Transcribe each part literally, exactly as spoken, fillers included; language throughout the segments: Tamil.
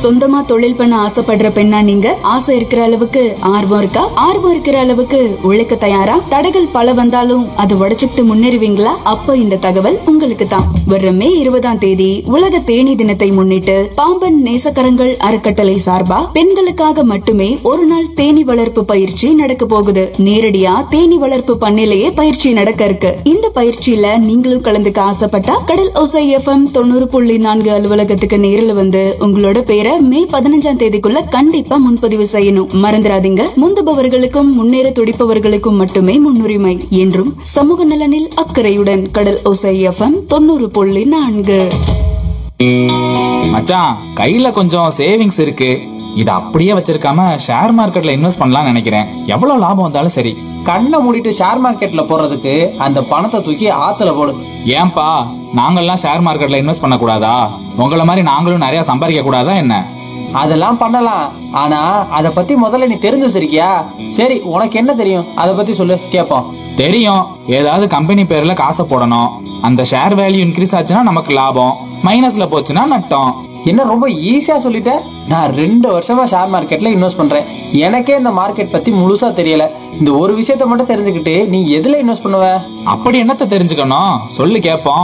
சொந்தமா தொழில் பண்ண ஆசைப்படுற பெண்ணா நீங்க? ஆசை இருக்கிற அளவுக்கு ஆர்வம் இருக்கா? ஆர்வம் இருக்கிற அளவுக்கு உழைக்க தயாரா? தடைகள் பல வந்தாலும் அதை உடைச்சுக்கிட்டு முன்னேறுவீங்களா? அப்ப இந்த தகவல் உங்களுக்கு தான். வர்ற மே இருபதாம் தேதி உலக தேனீ தினத்தை முன்னிட்டு பாம்பன் நேசக்கரங்கள் அறக்கட்டளை சார்பா பெண்களுக்காக மட்டுமே ஒரு நாள் தேனீ வளர்ப்பு பயிற்சி நடக்க போகுது. நேரடியா தேனீ வளர்ப்பு பண்ணையிலேயே பயிற்சி நடக்க இருக்கு. இந்த பயிற்சியில நீங்களும் கலந்துக்க ஆசைப்பட்டா கடல் ஓசை எஃப்எம் தொண்ணூறு புள்ளி நான்கு அலுவலகத்துக்கு நேரில் வந்து உங்களோட பேரை மே பதினஞ்சாம் தேதிக்குள்ள கண்டிப்பா முன்பதிவு செய்யணும். மறந்துடாதீங்க. முந்துபவர்களுக்கும் முன்னேற துடிப்பவர்களுக்கும் மட்டுமே முன்னுரிமை என்றும் சமூக நலனில் அக்கறையுடன் கடல் ஓசை எஃப்எம் தொண்ணூறு புள்ளி நான்கு. மச்சான், கையில கொஞ்சம் சேவிங்ஸ் இருக்கு. இத அப்படியே வச்சிருக்காம ஷேர் மார்க்கெட்ல இன்வெஸ்ட் பண்ணலாம் நினைக்கிறேன். எவ்வளவு லாபம் வந்தாலும் சரி. கண்ணை மூடிட்டு ஷேர் மார்க்கெட்ல போறதுக்கு அந்த பணத்தை தூக்கி ஆத்துல போடு. ஏன்பா, நாங்கெல்லாம் ஷேர் மார்க்கெட்ல இன்வெஸ்ட் பண்ண கூடாதா? உங்களை மாதிரி நாங்களும் நிறைய சம்பாதிக்க கூடாதா என்ன? அதெல்லாம் பண்ணலாம். ஆனா அத பத்தி முதல்ல நீ தெரிஞ்சு வச்சிருக்கியா? சரி, உனக்கு என்ன தெரியும் அத பத்தி சொல்லு, கேப்போம். தெரியும். ஏதாவது கம்பெனி பேர்ல காசை போடணும். அந்த ஷேர் வேல்யூ இன்க்ரீஸ் ஆச்சுன்னா நமக்கு லாபம், மைனஸ்ல போச்சுன்னா நட்டம். என்ன ரொம்ப ஈஸியா சொல்லிட்ட? நான் ரெண்டு வருஷமா ஷேர் மார்க்கெட்ல இன்வெஸ்ட் பண்றேன். எனக்கே இந்த மார்க்கெட் பத்தி முழுசா தெரியல. இந்த ஒரு விஷயத்த மட்டும் தெரிஞ்சுக்கிட்டு நீ எதுல இன்வெஸ்ட் பண்ணுவ? அப்படி என்னத்த தெரிஞ்சுக்கணும், சொல்லு கேப்போம்.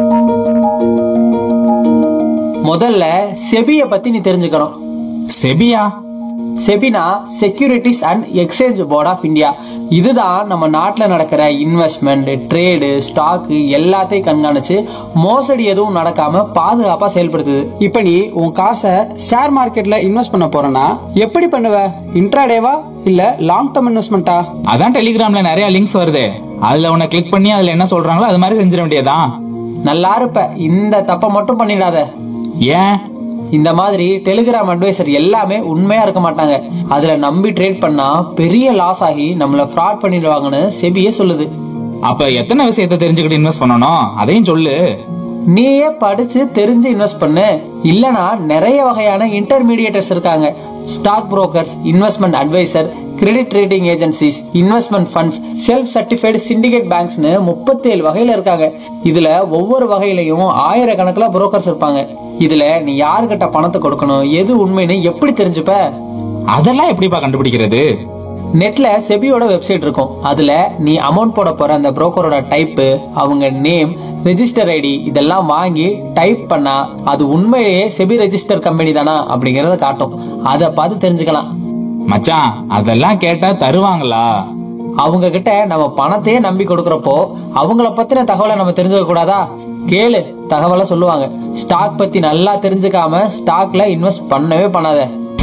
முதல்ல செபிய பத்தி நீ தெரிஞ்சுக்கணும். Sepia? Sebina securities and exchange board of India. இதுதான் நம்ம நாட்டுல நடக்கிற இன்வெஸ்ட்மெண்ட், ட்ரேடு, ஸ்டாக் எல்லாத்தையும் கண்காணிச்சு மோசடி எதுவும் நடக்காம பாதுகாப்பா செயல்படுத்துது. இப்ப நீ உன் காசை ஷேர் மார்க்கெட்ல இன்வெஸ்ட் பண்ண போறனா எப்படி பண்ணுவ? இன்ட்ராடேவா இல்ல லாங் டர்ம் இன்வெஸ்ட்மெண்டா? அதான் டெலிகிராம்ல நிறைய லிங்க்ஸ் வருது. அதுல உன்னை கிளிக் பண்ணி அதுல என்ன சொல்றாங்களோ அது மாதிரி செஞ்சிட வேண்டியதான். நல்லா இருப்ப. இந்த தப்ப மட்டும் பண்ணிடாத. ஏன்? இந்த மாதிரி டெலிகிராம் அட்வைசர் எல்லாமே உண்மையா இருக்க மாட்டாங்க. அதுல நம்பி ட்ரேட் பண்ணா பெரிய லாஸ் ஆகி நம்மள ஃப்ராட் பண்ணிடுவாங்கன்னு செபியே சொல்லுது. அப்ப எத்தனை விஷயத்த தெரிஞ்சுக்கிட்டு இன்வெஸ்ட் பண்ணணும் அதையும் சொல்லு. நீயே படிச்சு தெரிஞ்சு இன்வெஸ்ட் பண்ணு. இல்லனா நிறைய வகையான இன்டர்மீடியேட்டர்ஸ் இருக்காங்க. Stock brokers, investment advisor, credit rating agencies, investment funds, self certified syndicate பேங்க்ஸ்னு முப்பத்தி ஏழு வகையில இருக்காங்க. இதுல ஒவ்வொரு வகையிலையும் ஆயிரக்கணக்கில் புரோக்கர்ஸ் இருப்பாங்க. இதுல நீ யாருக்கிட்ட பணத்தை கொடுக்கணும், எது உண்மைன்னு எப்படி தெரிஞ்சுப்ப? அதெல்லாம் எப்படிப்பா கண்டுபிடிக்கிறது? நெட்ல செபியோட வெப்சைட் இருக்கும். அதுல நீ அமௌண்ட் போட போற அந்த புரோக்கரோட டைப், அவங்க நேம், ரெஜிஸ்டர் ஐடி இதெல்லாம் வாங்கி டைப் பண்ணா அது உண்மையிலேயே செபி ரெஜிஸ்டர் கம்பெனி தானா அப்படிங்கறத காட்டும். அத பார்த்து தெரிஞ்சுக்கலாம். மச்சான், அதெல்லாம் கேட்டா தருவாங்களா? அவங்க கிட்ட நம்ம பணத்தையே நம்பி கொடுக்கறப்போ அவங்கள பத்தின தகவலை நம்ம தெரிஞ்சுக்க கூடாதா? கேளு, தகவலை சொல்லுவாங்க. ஸ்டாக் பத்தி நல்லா தெரிஞ்சுக்காம ஸ்டாக்ல இன்வெஸ்ட் பண்ணவே பண்ணாத.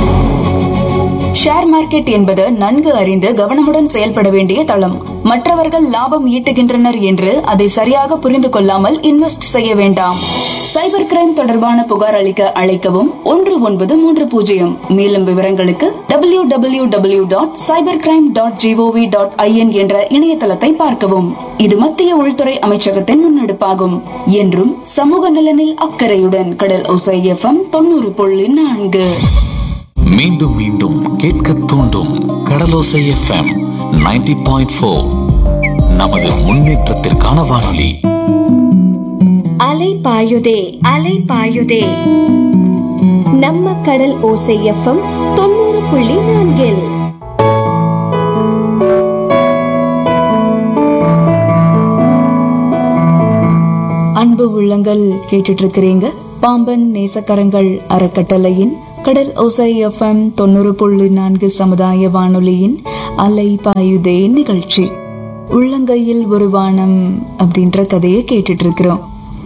ஷேர் மார்க்கெட் என்பது நன்கு அறிந்து கவனமுடன் செயல்பட வேண்டிய தளம். மற்றவர்கள் லாபம் ஈட்டுகின்றனர் என்று அதை சரியாக புரிந்து கொள்ளாமல் இன்வெஸ்ட் செய்ய வேண்டாம். சைபர் கிரைம் தொடர்பான புகார் அளிக்க அழைக்கவும் ஒன்று ஒன்பது மூன்று பூஜ்ஜியம். மேலும் விவரங்களுக்கு W W W dot cyber crime dot gov dot IN என்ற இணையதளத்தை பார்க்கவும். இது மத்திய உள்துறை அமைச்சகத்தின் முன்னெடுப்பாகும். என்றும் சமூக நலனில் அக்கறையுடன் கடல் ஓசை எஃப்எம் தொண்ணூறு புள்ளி நான்கு. மீண்டும் மீண்டும் கேட்க தூண்டும் கடலோசை எஃப்எம் நைன்டி பாயிண்ட் ஃபோர். நமது முன்னேற்றத்திற்கான வானொலி. அலை பாயுதே அலை பாயுதே நம்ம கடல் ஓசை எஃப்எம் தொண்ணூறு புள்ளி நான்கில். அன்பு உள்ளங்கள் கேட்டுட்டு இருக்கிறீங்க பாம்பன் நேசக்கரங்கள் அறக்கட்டளையின் கடல் ஓசை எஃப்எம் தொண்ணூறு புள்ளி நான்கு சமுதாய வானொலியின் அலை பாயுதே நிகழ்ச்சி. உள்ளங்கையில் ஒரு வானம் அப்படின்ற கதையை கேட்டுட்டு இருக்கிறோம்.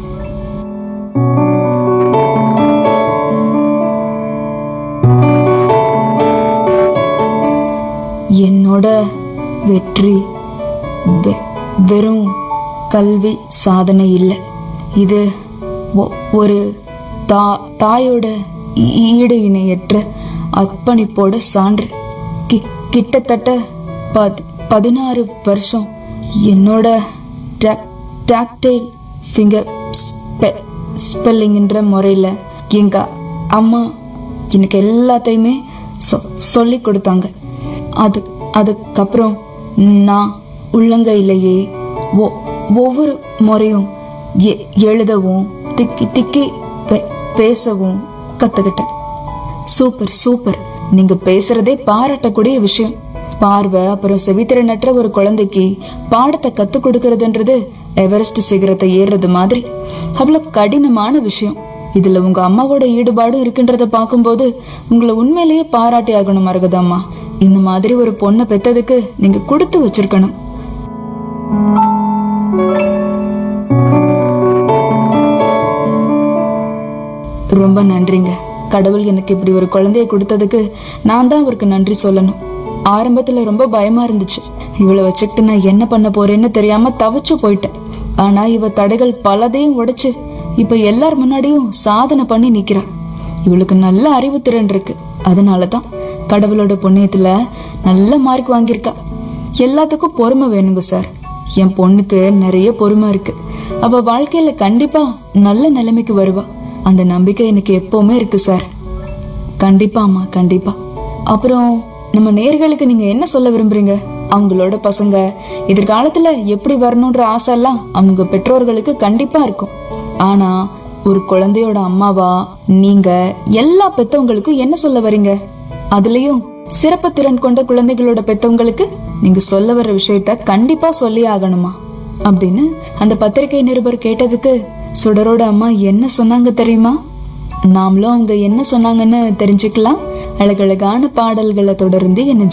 என்னோட வெற்றி வெறும் கல்வி சாதனை இல்லை. இது ஒரு தா தாயோட ஈடு இணையற்ற அர்ப்பணிப்போட சான்று. கிட்டத்தட்ட பதினாறு வருஷம் என்னோட டாக்டைல் ஃபிங்கர் ஸ்பெல்லிங்ன்ற முறையில் எங்க அம்மா எனக்கு எல்லாத்தையுமே சொல்லி கொடுத்தாங்க. அது அதுக்கப்புறம் நான் உள்ளங்கையிலேயே ஒவ்வொரு முறையும் எழுதவும் திக்கி திக்கி பேசவும் கத்துக்கிட்டேன். Super super. நீங்க பேசுறதே பாராட்டக்கூடிய விஷயம். பார்வை அப்புறம் செவித்திறனற்ற ஒரு குழந்தைக்கு பாடத்தை கத்து கொடுக்கறதுன்றது எவரெஸ்ட் சிகரத்தை ஏறுறது மாதிரி அவ்வளவு கடினமான விஷயம். இதுல உங்க அம்மாவோட ஈடுபாடு இருக்குன்றத பாக்கும்போது உங்களை உண்மையிலேயே பாராட்டி ஆகணும் மரகதம்மா. இந்த மாதிரி ஒரு பொண்ணை பெத்ததுக்கு நீங்க கொடுத்து வச்சிருக்கணும். ரொம்ப நன்றிங்க. கடவுள் எனக்கு இப்படி ஒரு குழந்தைய கொடுத்ததுக்கு நான் தான் அவருக்கு நன்றி சொல்லணும். ஆரம்பத்துல ரொம்ப பயமா இருந்துச்சு. இவளை வச்சுக்கிட்டு நான் என்ன பண்ண போறேன்னு தெரியாம தவிச்சு போயிட்டேன். ஆனா இவ தடைகள் பலதையும் உடைச்சு இப்ப எல்லார் முன்னாடியும் சாதனை பண்ணி நிக்கிறா. இவளுக்கு நல்ல அறிவு திறன் இருக்கு. அதனாலதான் கடவுளோட புண்ணியத்துல நல்ல மார்க் வாங்கியிருக்கா. எல்லாத்துக்கும் பொறுமை வேணுங்க சார். என் பொண்ணுக்கு நிறைய பொறுமை இருக்கு. அவ வாழ்க்கையில கண்டிப்பா நல்ல நிலைமைக்கு வருவா. அந்த நம்பிக்கை எனக்கு எப்பவுமே இருக்கு சார். கண்டிப்பா அம்மா, கண்டிப்பா. அப்புறம் நம்ம நேர்களுக்கு நீங்க என்ன சொல்ல விரும்புறீங்க? அவங்களோட பசங்க எதிர்காலத்துல எப்படி வரணும்ன்ற ஆசை எல்லாம் அவங்க பெற்றோர்களுக்கு கண்டிப்பா இருக்கும். ஆனா ஒரு குழந்தையோட அம்மாவா நீங்க எல்லா பெத்தவங்களுக்கும் என்ன சொல்ல வரீங்க? அதுலயும் சிறப்பு திறன் கொண்ட குழந்தைகளோட பெத்தவங்களுக்கு நீங்க சொல்ல வர்ற விஷயத்த கண்டிப்பா சொல்லி ஆகணுமா அப்படின்னு அந்த பத்திரிகை நிருபர் கேட்டதுக்கு சுடரோட அம்மா என்ன சொன்னாங்க தெரியுமா? நாமளும் அவங்க என்ன சொன்னாங்கன்னு தெரிஞ்சுக்கலாம். அழகழகான பாடல்களை தொடர்ந்து என்ன